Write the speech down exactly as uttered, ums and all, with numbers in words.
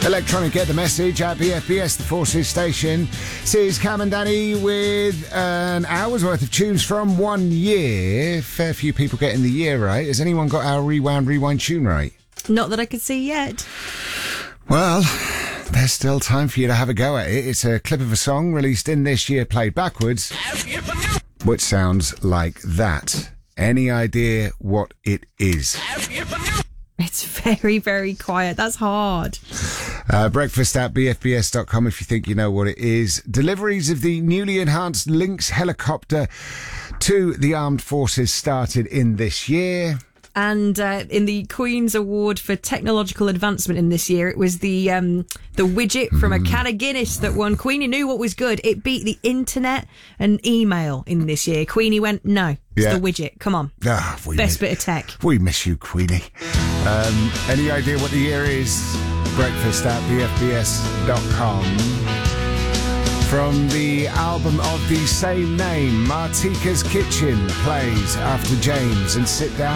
Electronic Get the Message at B F B S, the Forces station. This is Cam and Danny with an hour's worth of tunes from one year. Fair few people getting the year right. Has anyone got our Rewound Rewind tune right? Not that I could see yet. Well, there's still time for you to have a go at it. It's a clip of a song released in this year, played backwards, which sounds like that. Any idea what it is? It's very, very quiet. That's hard. Uh, breakfast at b f b s dot com if you think you know what it is. Deliveries of the newly enhanced Lynx helicopter to the armed forces started in this year. And uh, in the Queen's Award for Technological Advancement in this year, it was the um, the widget from a can of Guinness that won. Queenie knew what was good. It beat the internet and email in this year. Queenie went, no, it's Yeah. the widget. Come on. Ah, we Best miss, bit of tech. We miss you, Queenie. Um, any idea what the year is? Breakfast at b f b s dot com. From the album of the same name, Martika's Kitchen plays after James and Sit Down.